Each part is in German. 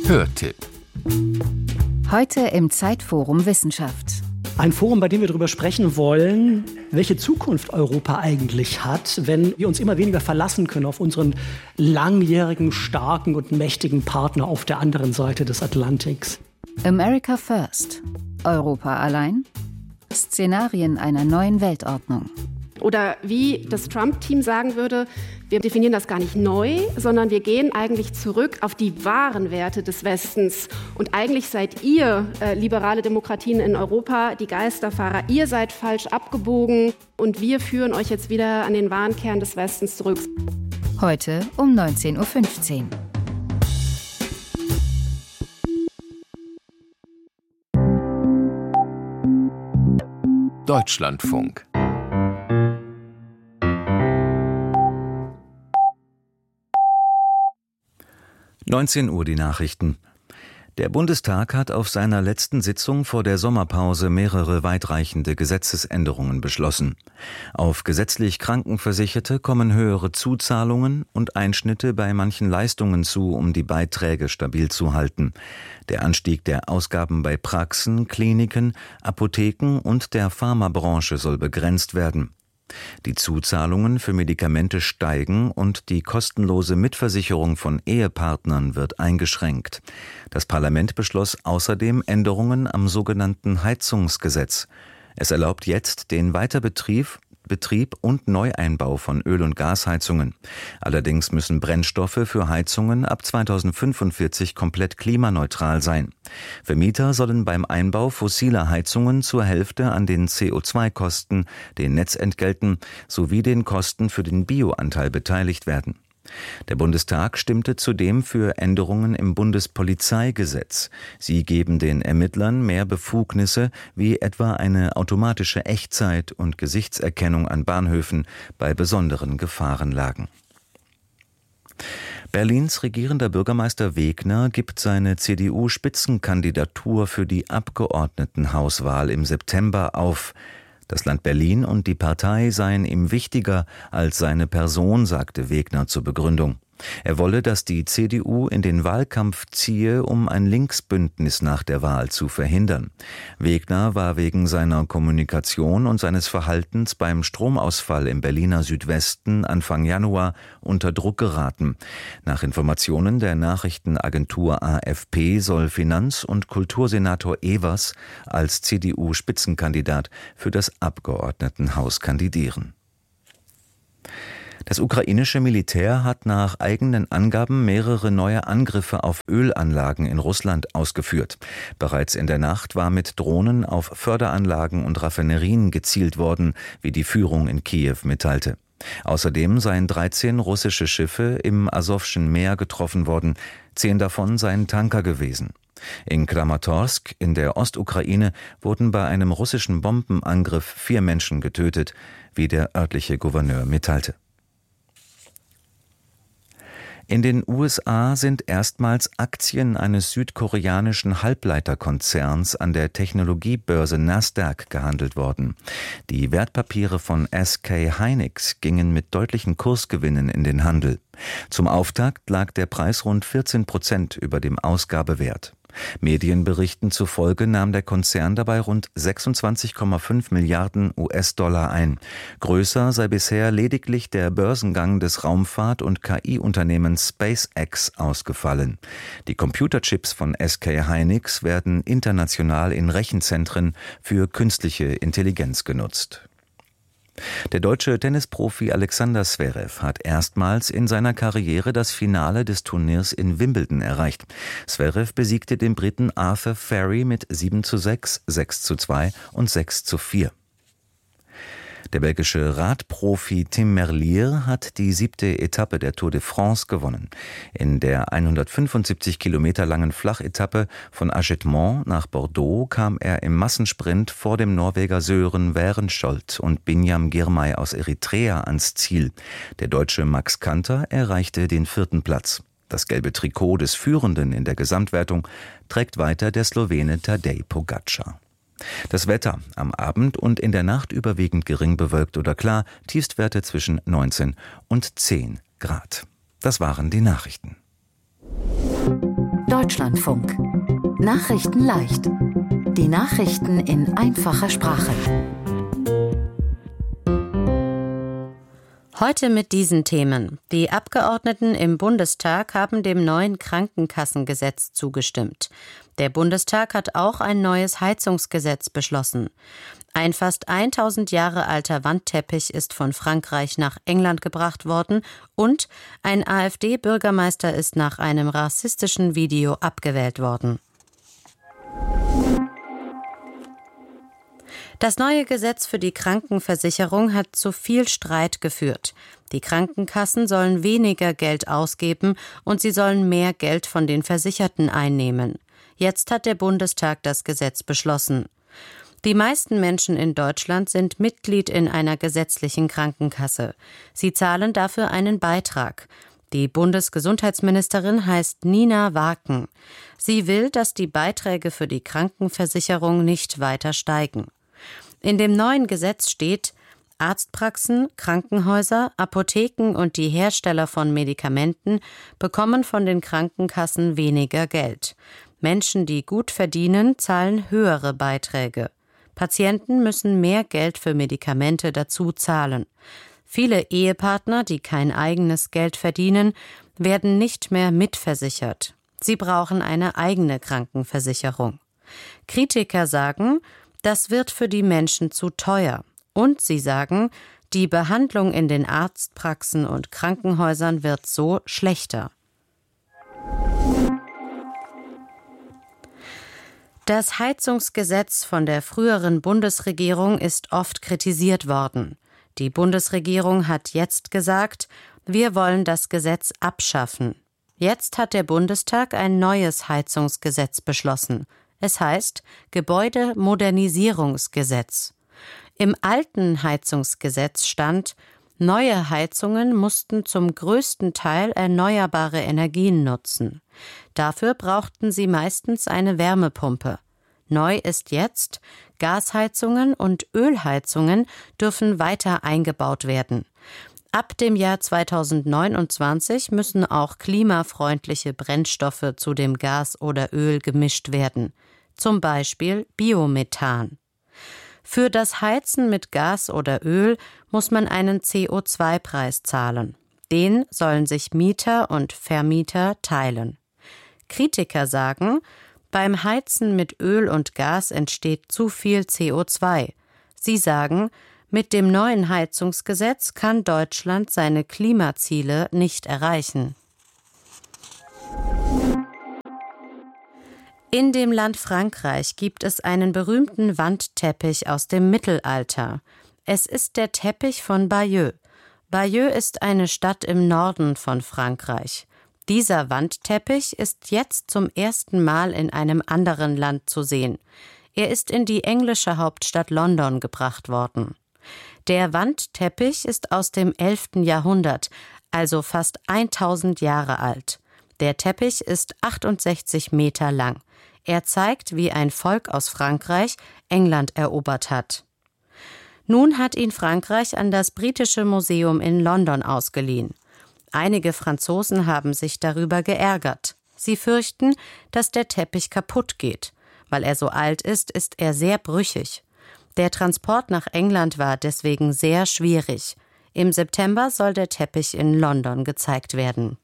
Hörtipp. Heute im Zeitforum Wissenschaft. Ein Forum, bei dem wir darüber sprechen wollen, welche Zukunft Europa eigentlich hat, wenn wir uns immer weniger verlassen können auf unseren langjährigen, starken und mächtigen Partner auf der anderen Seite des Atlantiks. America First. Europa allein? Szenarien einer neuen Weltordnung. Oder wie das Trump-Team sagen würde, wir definieren das gar nicht neu, sondern wir gehen eigentlich zurück auf die wahren Werte des Westens. Und eigentlich seid ihr, liberale Demokratien in Europa, die Geisterfahrer. Ihr seid falsch abgebogen und wir führen euch jetzt wieder an den wahren Kern des Westens zurück. Heute um 19.15 Uhr. Deutschlandfunk. Uhr die Nachrichten. Der Bundestag hat auf seiner letzten Sitzung vor der Sommerpause mehrere weitreichende Gesetzesänderungen beschlossen. Auf gesetzlich Krankenversicherte kommen höhere Zuzahlungen und Einschnitte bei manchen Leistungen zu, um die Beiträge stabil zu halten. Der Anstieg der Ausgaben bei Praxen, Kliniken, Apotheken und der Pharmabranche soll begrenzt werden. Die Zuzahlungen für Medikamente steigen und die kostenlose Mitversicherung von Ehepartnern wird eingeschränkt. Das Parlament beschloss außerdem Änderungen am sogenannten Heizungsgesetz. Es erlaubt jetzt den Weiterbetrieb und Neueinbau von Öl- und Gasheizungen. Allerdings müssen Brennstoffe für Heizungen ab 2045 komplett klimaneutral sein. Vermieter sollen beim Einbau fossiler Heizungen zur Hälfte an den CO2-Kosten, den Netzentgelten sowie den Kosten für den Bioanteil beteiligt werden. Der Bundestag stimmte zudem für Änderungen im Bundespolizeigesetz. Sie geben den Ermittlern mehr Befugnisse, wie etwa eine automatische Echtzeit- und Gesichtserkennung an Bahnhöfen bei besonderen Gefahrenlagen. Berlins regierender Bürgermeister Wegner gibt seine CDU-Spitzenkandidatur für die Abgeordnetenhauswahl im September auf. Das Land Berlin und die Partei seien ihm wichtiger als seine Person, sagte Wegner zur Begründung. Er wolle, dass die CDU in den Wahlkampf ziehe, um ein Linksbündnis nach der Wahl zu verhindern. Wegner war wegen seiner Kommunikation und seines Verhaltens beim Stromausfall im Berliner Südwesten Anfang Januar unter Druck geraten. Nach Informationen der Nachrichtenagentur AFP soll Finanz- und Kultursenator Evers als CDU-Spitzenkandidat für das Abgeordnetenhaus kandidieren. Das ukrainische Militär hat nach eigenen Angaben mehrere neue Angriffe auf Ölanlagen in Russland ausgeführt. Bereits in der Nacht war mit Drohnen auf Förderanlagen und Raffinerien gezielt worden, wie die Führung in Kiew mitteilte. Außerdem seien 13 russische Schiffe im Asowschen Meer getroffen worden, 10 davon seien Tanker gewesen. In Kramatorsk in der Ostukraine wurden bei einem russischen Bombenangriff 4 Menschen getötet, wie der örtliche Gouverneur mitteilte. In den USA sind erstmals Aktien eines südkoreanischen Halbleiterkonzerns an der Technologiebörse Nasdaq gehandelt worden. Die Wertpapiere von SK Hynix gingen mit deutlichen Kursgewinnen in den Handel. Zum Auftakt lag der Preis rund 14% über dem Ausgabewert. Medienberichten zufolge nahm der Konzern dabei rund 26,5 Milliarden US-Dollar ein. Größer sei bisher lediglich der Börsengang des Raumfahrt- und KI-Unternehmens SpaceX ausgefallen. Die Computerchips von SK Hynix werden international in Rechenzentren für künstliche Intelligenz genutzt. Der deutsche Tennisprofi Alexander Zverev hat erstmals in seiner Karriere das Finale des Turniers in Wimbledon erreicht. Zverev besiegte den Briten Arthur Ferry mit 7:6, 6:2 und 6:4. Der belgische Radprofi Tim Merlier hat die 7. Etappe der Tour de France gewonnen. In der 175 Kilometer langen Flachetappe von Agetmont nach Bordeaux kam er im Massensprint vor dem Norweger Sören Wærenskjold und Binyam Girmay aus Eritrea ans Ziel. Der Deutsche Max Kanter erreichte den 4. Platz. Das gelbe Trikot des Führenden in der Gesamtwertung trägt weiter der Slowene Tadej Pogačar. Das Wetter: am Abend und in der Nacht überwiegend gering bewölkt oder klar, Tiefstwerte zwischen 19 und 10 Grad. Das waren die Nachrichten. Deutschlandfunk. Nachrichten leicht. Die Nachrichten in einfacher Sprache. Heute mit diesen Themen. Die Abgeordneten im Bundestag haben dem neuen Krankenkassengesetz zugestimmt. Der Bundestag hat auch ein neues Heizungsgesetz beschlossen. Ein fast 1000 Jahre alter Wandteppich ist von Frankreich nach England gebracht worden und ein AfD-Bürgermeister ist nach einem rassistischen Video abgewählt worden. Das neue Gesetz für die Krankenversicherung hat zu viel Streit geführt. Die Krankenkassen sollen weniger Geld ausgeben und sie sollen mehr Geld von den Versicherten einnehmen. Jetzt hat der Bundestag das Gesetz beschlossen. Die meisten Menschen in Deutschland sind Mitglied in einer gesetzlichen Krankenkasse. Sie zahlen dafür einen Beitrag. Die Bundesgesundheitsministerin heißt Nina Waken. Sie will, dass die Beiträge für die Krankenversicherung nicht weiter steigen. In dem neuen Gesetz steht, Arztpraxen, Krankenhäuser, Apotheken und die Hersteller von Medikamenten bekommen von den Krankenkassen weniger Geld. Menschen, die gut verdienen, zahlen höhere Beiträge. Patienten müssen mehr Geld für Medikamente dazu zahlen. Viele Ehepartner, die kein eigenes Geld verdienen, werden nicht mehr mitversichert. Sie brauchen eine eigene Krankenversicherung. Kritiker sagen, das wird für die Menschen zu teuer. Und sie sagen, die Behandlung in den Arztpraxen und Krankenhäusern wird so schlechter. Das Heizungsgesetz von der früheren Bundesregierung ist oft kritisiert worden. Die Bundesregierung hat jetzt gesagt, wir wollen das Gesetz abschaffen. Jetzt hat der Bundestag ein neues Heizungsgesetz beschlossen. Es heißt Gebäudemodernisierungsgesetz. Im alten Heizungsgesetz stand, neue Heizungen mussten zum größten Teil erneuerbare Energien nutzen. Dafür brauchten sie meistens eine Wärmepumpe. Neu ist jetzt, Gasheizungen und Ölheizungen dürfen weiter eingebaut werden. Ab dem Jahr 2029 müssen auch klimafreundliche Brennstoffe zu dem Gas oder Öl gemischt werden, zum Beispiel Biomethan. Für das Heizen mit Gas oder Öl muss man einen CO2-Preis zahlen. Den sollen sich Mieter und Vermieter teilen. Kritiker sagen, beim Heizen mit Öl und Gas entsteht zu viel CO2. Sie sagen, mit dem neuen Heizungsgesetz kann Deutschland seine Klimaziele nicht erreichen. In dem Land Frankreich gibt es einen berühmten Wandteppich aus dem Mittelalter. Es ist der Teppich von Bayeux. Bayeux ist eine Stadt im Norden von Frankreich. Dieser Wandteppich ist jetzt zum ersten Mal in einem anderen Land zu sehen. Er ist in die englische Hauptstadt London gebracht worden. Der Wandteppich ist aus dem 11. Jahrhundert, also fast 1000 Jahre alt. Der Teppich ist 68 Meter lang. Er zeigt, wie ein Volk aus Frankreich England erobert hat. Nun hat ihn Frankreich an das Britische Museum in London ausgeliehen. Einige Franzosen haben sich darüber geärgert. Sie fürchten, dass der Teppich kaputt geht. Weil er so alt ist, ist er sehr brüchig. Der Transport nach England war deswegen sehr schwierig. Im September soll der Teppich in London gezeigt werden.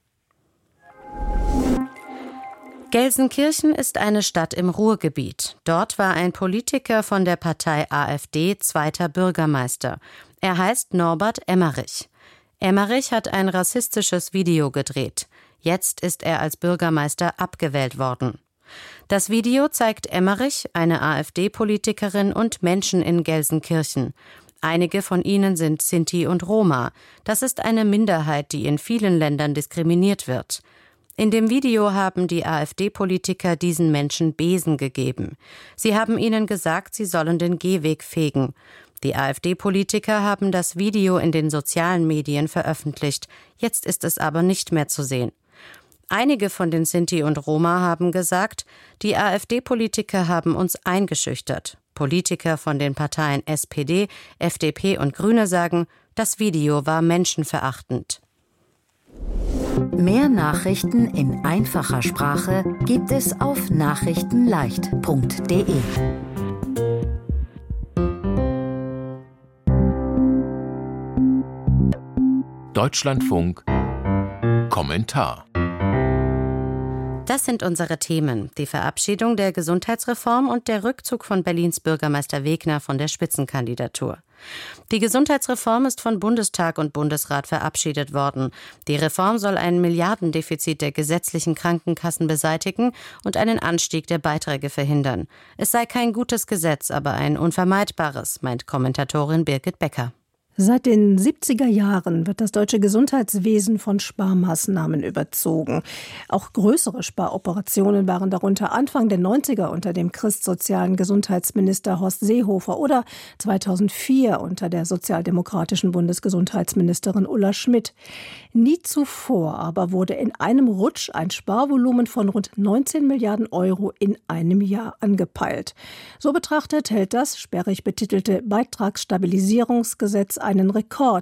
Gelsenkirchen ist eine Stadt im Ruhrgebiet. Dort war ein Politiker von der Partei AfD zweiter Bürgermeister. Er heißt Norbert Emmerich. Emmerich hat ein rassistisches Video gedreht. Jetzt ist er als Bürgermeister abgewählt worden. Das Video zeigt Emmerich, eine AfD-Politikerin und Menschen in Gelsenkirchen. Einige von ihnen sind Sinti und Roma. Das ist eine Minderheit, die in vielen Ländern diskriminiert wird. In dem Video haben die AfD-Politiker diesen Menschen Besen gegeben. Sie haben ihnen gesagt, sie sollen den Gehweg fegen. Die AfD-Politiker haben das Video in den sozialen Medien veröffentlicht. Jetzt ist es aber nicht mehr zu sehen. Einige von den Sinti und Roma haben gesagt, die AfD-Politiker haben uns eingeschüchtert. Politiker von den Parteien SPD, FDP und Grüne sagen, das Video war menschenverachtend. Mehr Nachrichten in einfacher Sprache gibt es auf nachrichtenleicht.de. Deutschlandfunk Kommentar. Das sind unsere Themen: die Verabschiedung der Gesundheitsreform und der Rückzug von Berlins Bürgermeister Wegner von der Spitzenkandidatur. Die Gesundheitsreform ist von Bundestag und Bundesrat verabschiedet worden. Die Reform soll ein Milliardendefizit der gesetzlichen Krankenkassen beseitigen und einen Anstieg der Beiträge verhindern. Es sei kein gutes Gesetz, aber ein unvermeidbares, meint Kommentatorin Birgit Becker. Seit den 70er Jahren wird das deutsche Gesundheitswesen von Sparmaßnahmen überzogen. Auch größere Sparoperationen waren darunter Anfang der 90er unter dem christsozialen Gesundheitsminister Horst Seehofer oder 2004 unter der sozialdemokratischen Bundesgesundheitsministerin Ulla Schmidt. Nie zuvor aber wurde in einem Rutsch ein Sparvolumen von rund 19 Milliarden Euro in einem Jahr angepeilt. So betrachtet hält das sperrig betitelte Beitragsstabilisierungsgesetz einen Rekord,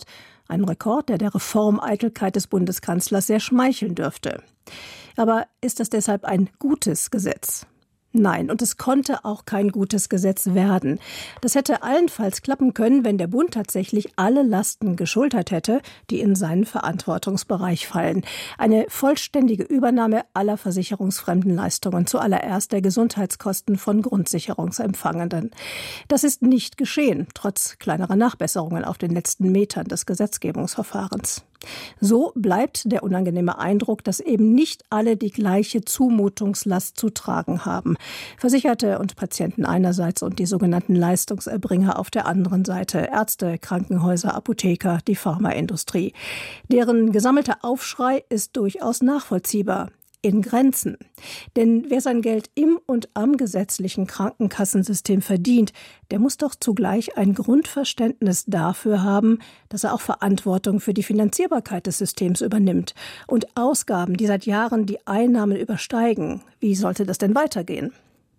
der der Reformeitelkeit des Bundeskanzlers sehr schmeicheln dürfte. Aber ist das deshalb ein gutes Gesetz? Nein, und es konnte auch kein gutes Gesetz werden. Das hätte allenfalls klappen können, wenn der Bund tatsächlich alle Lasten geschultert hätte, die in seinen Verantwortungsbereich fallen. Eine vollständige Übernahme aller versicherungsfremden Leistungen, zuallererst der Gesundheitskosten von Grundsicherungsempfangenden. Das ist nicht geschehen, trotz kleinerer Nachbesserungen auf den letzten Metern des Gesetzgebungsverfahrens. So bleibt der unangenehme Eindruck, dass eben nicht alle die gleiche Zumutungslast zu tragen haben. Versicherte und Patienten einerseits und die sogenannten Leistungserbringer auf der anderen Seite, Ärzte, Krankenhäuser, Apotheker, die Pharmaindustrie. Deren gesammelter Aufschrei ist durchaus nachvollziehbar. In Grenzen. Denn wer sein Geld im und am gesetzlichen Krankenkassensystem verdient, der muss doch zugleich ein Grundverständnis dafür haben, dass er auch Verantwortung für die Finanzierbarkeit des Systems übernimmt. Und Ausgaben, die seit Jahren die Einnahmen übersteigen, wie sollte das denn weitergehen?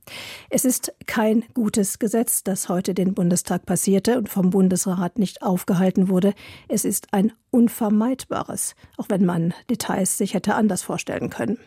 Es ist kein gutes Gesetz, das heute den Bundestag passierte und vom Bundesrat nicht aufgehalten wurde. Es ist ein unvermeidbares, auch wenn man Details sich hätte anders vorstellen können.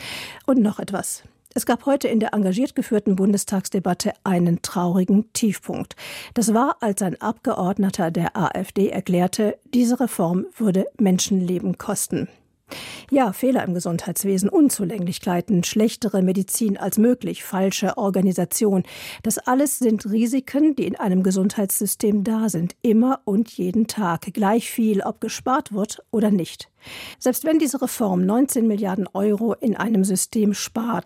Und noch etwas. Es gab heute in der engagiert geführten Bundestagsdebatte einen traurigen Tiefpunkt. Das war, als ein Abgeordneter der AfD erklärte, diese Reform würde Menschenleben kosten. Ja, Fehler im Gesundheitswesen, Unzulänglichkeiten, schlechtere Medizin als möglich, falsche Organisation. Das alles sind Risiken, die in einem Gesundheitssystem da sind. Immer und jeden Tag. Gleich viel, ob gespart wird oder nicht. Selbst wenn diese Reform 19 Milliarden Euro in einem System spart,